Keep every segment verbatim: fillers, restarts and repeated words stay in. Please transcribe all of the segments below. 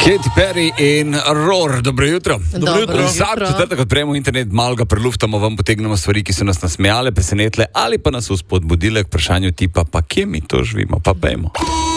Katy Perry in Roar, dobro jutro. Dobro jutro. Vsak četrtek odpremo internet, malo ga preluftamo, vam potegnemo stvari, ki so nas nasmejale, presenetile ali pa nas spodbudile k vprašanju tipa, pa kje mi to živimo, pa pejmo.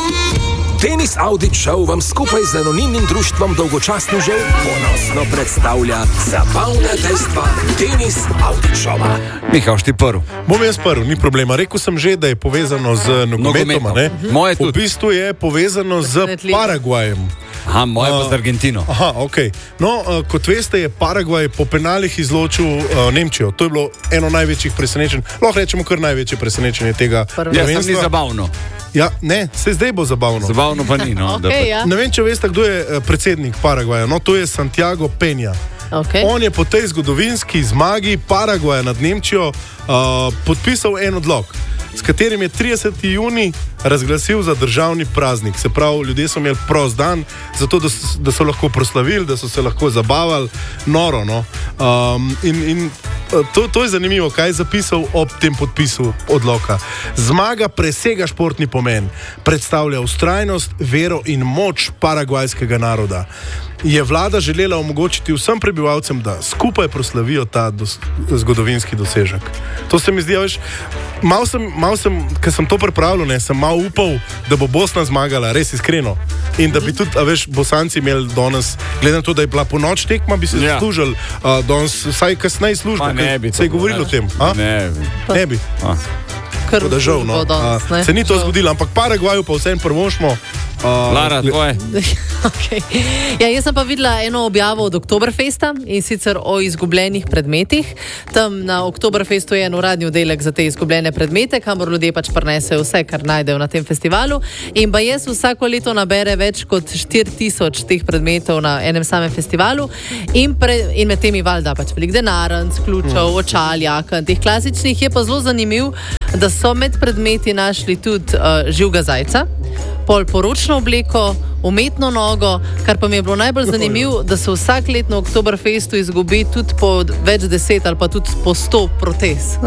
Tenis Audit Show vam skupaj z anonimnim društvom Dolgočasni žel ponosno predstavlja zabavna dejstva Tenis Audit Showa. Mihaš, ti prv. Bom jaz prv, ni problema. Rekel sem že, da je povezano z nogometom, ne? Moje V tudi. bistvu je povezano z Paragvajem. Aha, moje pa z Argentino. Aha, ok. No, uh, kot veste, je Paragvaj po penalih izločil uh, Nemčijo. To je bilo eno največjih presenečenj. Lahko rečemo kar največje presenečenje tega Ja, sem prvenstva. ni zabavno. Ja, ne, se zdaj bo zabavno. Zabavno pa ni, no. da pa- Okay, ja. Ne vem, če veste, kdo je uh, predsednik Paragvaja. No, to je Santiago Peña. Okay. On je po tej zgodovinski zmagi Paragvaja nad Nemčijo uh, podpisal en odlok, s katerim je trideseti junij razglasil za državni praznik. Se pravi, ljudje so imeli prost dan, zato da so, da so lahko proslavili, da so se lahko zabavali, noro. No? Um, in, in to, to je zanimivo, kaj je zapisal ob tem podpisu odloka. Zmaga presega športni pomen, predstavlja vztrajnost, vero in moč paragvajskega naroda. Je vlada želela omogočiti vsem prebivalcem, da skupaj proslavijo ta dos, zgodovinski dosežek. To se mi zdi, veš, malo sem, mal sem, ker sem to pripravljal, ne, sem malo upal, da bo Bosna zmagala, res iskreno. In da bi tudi, a veš, Bosanci imeli danes, glede na to, da je bila ponoč tekma, bi se Ja. zaslužili uh, danes vsaj kasneje službo, Pa ne bi se je to govorilo o tem. A? Ne, Ne bi. a. Kar Da žal, no. bo danes, A, ne? se ni to Žal. zgodilo, ampak Paragvaju pa vsem prvošmo. Uh, Lara, tvoje. Okay. Ja, jaz sem pa videla eno objavo od Oktoberfesta in sicer o izgubljenih predmetih. Tam na Oktoberfestu je en uradni oddelek za te izgubljene predmete, kamor ljudje pač prinesejo vse, kar najdejo na tem festivalu. In pa jaz vsako leto nabere več kot štiri tisoč teh predmetov na enem samem festivalu in, pre, in med temi valjda pač velik denarnic, ključev, očal, jaken, teh klasičnih. Je pa zelo zanimiv, da so med predmeti našli tudi uh, živega zajca, pol poročno obleko, umetno nogo, kar pa mi je bilo najbolj zanimivo, da se vsak let na Oktoberfestu izgubi tudi po več deset ali pa tudi po sto protez.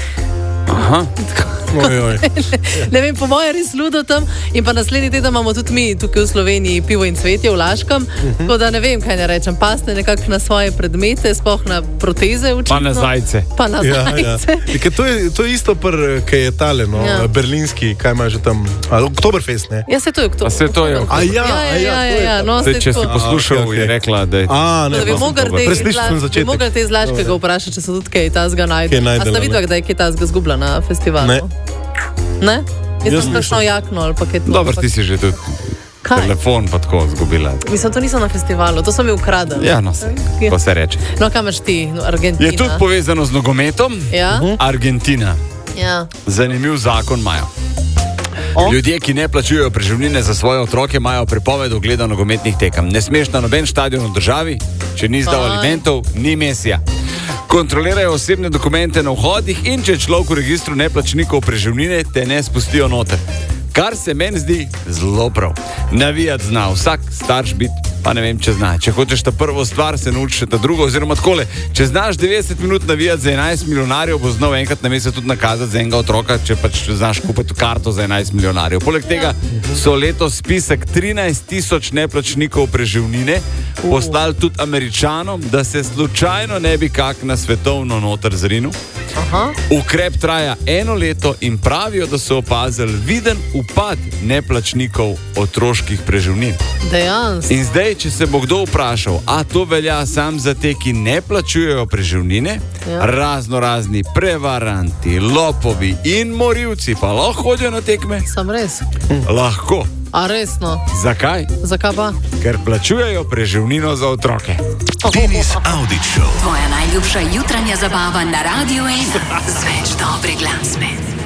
Aha. Oj, oj. Ne vem, po mojem res ludo tam. In pa naslednji teden imamo tudi mi tukaj v Sloveniji pivo in cvetje v Laškem. Tako da ne vem, kaj ne rečem. Paste nekako na svoje predmete, sploh na proteze učimo. Pa na zajce. Pa na Ja, ja. zajce. Ike, to, je, to je isto, kaj je tale, no, Ja. berlinski, kaj ima že tam, a, Oktoberfest, ne? Ja, se to je Pa se to je A ja, ja, a ja, ja, ja, to je ja, tako. no, Zdaj, se če si tako. poslušal, A, okej, je okej. rekla, da je... A, ne, Da bi pa- mogli te Preslišal sem izla- bi začetek. mogli te iz Laškega vprašati, če so tudi kaj tazga Kaj najdel. A najdela, sta ne? videla, da je kaj tazga zgubila na festivalu? Ne. Ne? Jaz Jaz sem nisem. sprašal jakno ali pa kaj to. Dobro, ti si že tudi Kaj? telefon pa tako zgubila. Mislim, to nisem na festivalu, to so mi ukradli. Ja, no se, ko se reče. No, kam imaš ti, no, Argentina? Je tudi povezano z nogometom. Ja? Argentina. Ja. Zanimiv zakon imajo. O? Ljudje, ki ne plačujejo preživnine za svoje otroke, imajo prepoved ogleda nogometnih tekem. Ne smeš na noben stadion v državi, če ni izdal Aj. alimentov, ni mesija. Kontrolirajo osebne dokumente na vhodih in če je človek v registru neplačnikov preživnine, te ne spustijo noter. Kar se meni zdi zelo prav. Navijati zna vsak starš biti, pa ne vem, če zna. Če hočeš ta prvo stvar, se nauči ta drugo, oziroma takole. Če znaš devetdeset minut navijati za enajst milijonarjev, bo znov enkrat na mesec tudi nakazati za enega otroka, če pač znaš kupiti karto za enajst milijonarjev. Poleg tega so letos spisek trinajst tisoč neplačnikov preživnine poslali tudi Američanom, da se slučajno ne bi kak na svetovno noter zrinil. Aha. Ukrep traja eno leto in pravijo, da so opazili viden upad neplačnikov otroških preživnin. Dejansko. In zdaj, če se bo kdo vprašal, a to velja sam za te, ki ne plačujejo preživnine, Ja. razno razni prevaranti, lopovi in morilci pa lahko hodijo na tekme? Sem res. Lahko. A resno? Zakaj? Zakaj pa? Ker plačujejo preživnino za otroke. Tenis Audit Show. Tvoja najljubša jutranja zabava na Radiu ena z več dobre glasbe.